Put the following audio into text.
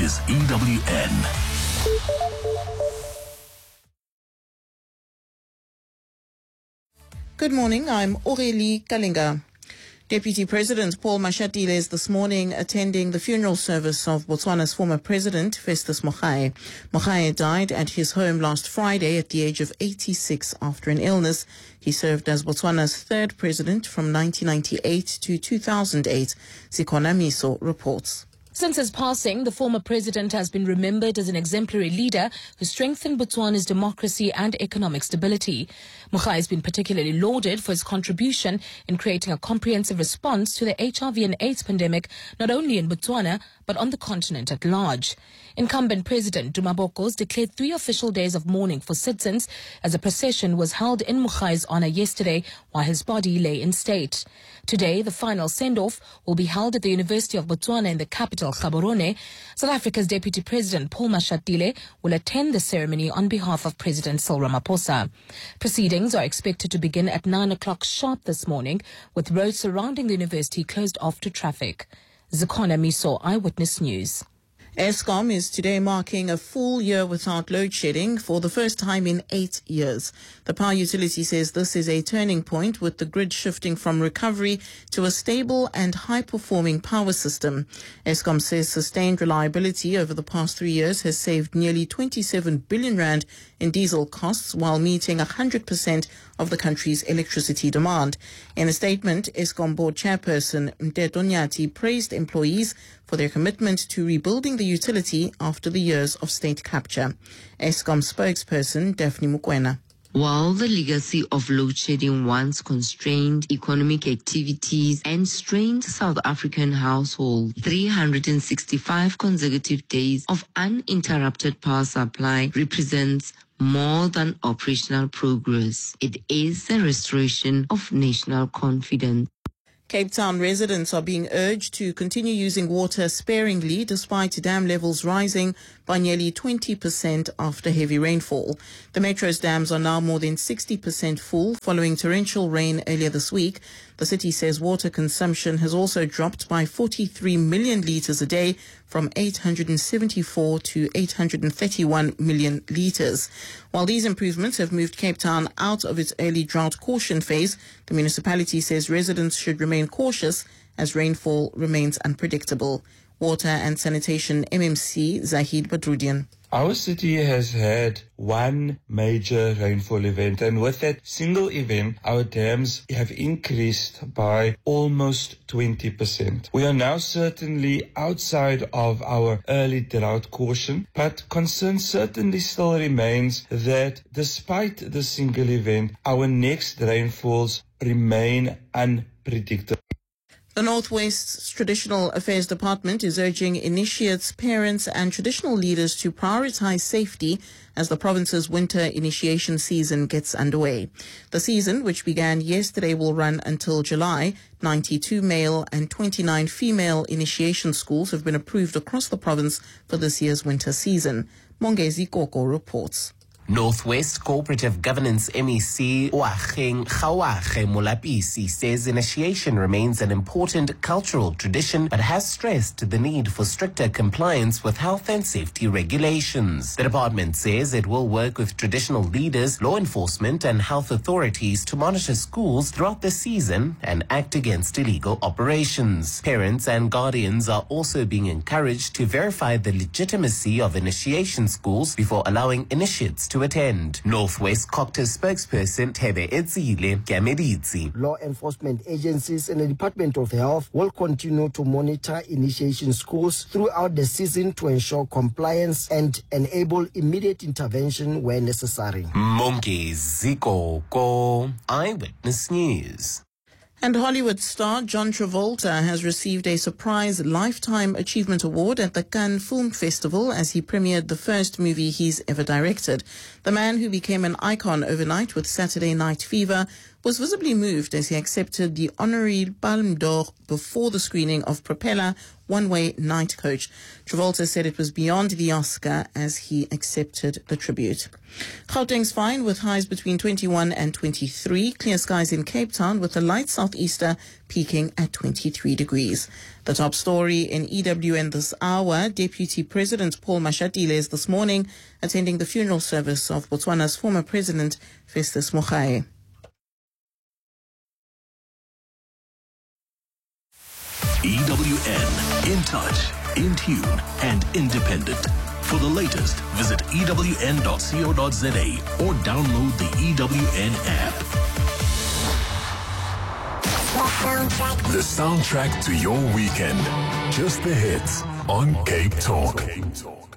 is EWN. Good morning, I'm Aurélie Kalinga. Deputy President Paul Mashatile is this morning attending the funeral service of Botswana's former president, Festus Mogae. Mogae died at his home last Friday at the age of 86 after an illness. He served as Botswana's third president from 1998 to 2008, Zikhona Miso reports. Since his passing, the former president has been remembered as an exemplary leader who strengthened Botswana's democracy and economic stability. Mogae has been particularly lauded for his contribution in creating a comprehensive response to the HIV and AIDS pandemic, not only in Botswana, but on the continent at large. Incumbent President Duma Bokos declared 3 official days of mourning for citizens as a procession was held in Mogae's honor yesterday while his body lay in state. Today, the final send-off will be held at the University of Botswana in the capital, Gaborone. South Africa's Deputy President Paul Mashatile will attend the ceremony on behalf of President Cyril Ramaphosa. Proceedings are expected to begin at 9 o'clock sharp this morning, with roads surrounding the university closed off to traffic. Zikhona Miso, Eyewitness News. Eskom is today marking a full year without load shedding for the first time in 8 years. The power utility says this is a turning point, with the grid shifting from recovery to a stable and high-performing power system. Eskom says sustained reliability over the past 3 years has saved nearly 27 billion rand in diesel costs while meeting 100% of the country's electricity demand. In a statement, Eskom board chairperson Mteto Nyati praised employees for their commitment to rebuilding the utility after the years of state capture. Eskom spokesperson Daphne Mukwena. While the legacy of load shedding once constrained economic activities and strained South African households, 365 consecutive days of uninterrupted power supply represents more than operational progress. It is the restoration of national confidence. Cape Town residents are being urged to continue using water sparingly despite dam levels rising by nearly 20% after heavy rainfall. The Metro's dams are now more than 60% full following torrential rain earlier this week. The city says water consumption has also dropped by 43 million litres a day from 874 to 831 million litres. While these improvements have moved Cape Town out of its early drought caution phase, the municipality says residents should remain cautious as rainfall remains unpredictable. Water and Sanitation MMC Zahid Badrudian. Our city has had one major rainfall event, and with that single event, our dams have increased by almost 20%. We are now certainly outside of our early drought caution, but concern certainly still remains that despite the single event, our next rainfalls remain unpredictable. The Northwest's Traditional Affairs Department is urging initiates, parents and traditional leaders to prioritize safety as the province's winter initiation season gets underway. The season, which began yesterday, will run until July. 92 male and 29 female initiation schools have been approved across the province for this year's winter season. Mongezi Koko reports. Northwest Cooperative Governance MEC Oageng Khawage Molapisi says initiation remains an important cultural tradition but has stressed the need for stricter compliance with health and safety regulations. The department says it will work with traditional leaders, law enforcement and health authorities to monitor schools throughout the season and act against illegal operations. Parents and guardians are also being encouraged to verify the legitimacy of initiation schools before allowing initiates to attend. Northwest Copter spokesperson Tebe Edzile Gameditsi. Law enforcement agencies and the Department of Health will continue to monitor initiation schools throughout the season to ensure compliance and enable immediate intervention where necessary. Mongezi Koko, Eyewitness News. And Hollywood star John Travolta has received a surprise Lifetime Achievement Award at the Cannes Film Festival as he premiered the first movie he's ever directed. The man, who became an icon overnight with Saturday Night Fever, was visibly moved as he accepted the honorary Palme d'Or before the screening of Propeller One-Way Night Coach. Travolta said it was beyond the Oscar as he accepted the tribute. Gauteng's fine with highs between 21 and 23. Clear skies in Cape Town with a light southeaster peaking at 23 degrees. The top story in EWN this hour, Deputy President Paul Mashatile is this morning attending the funeral service of Botswana's former president, Festus Mogae. EWN, in touch, in tune, and independent. For the latest, visit ewn.co.za or download the EWN app. The soundtrack to your weekend. Just the hits on Cape Talk.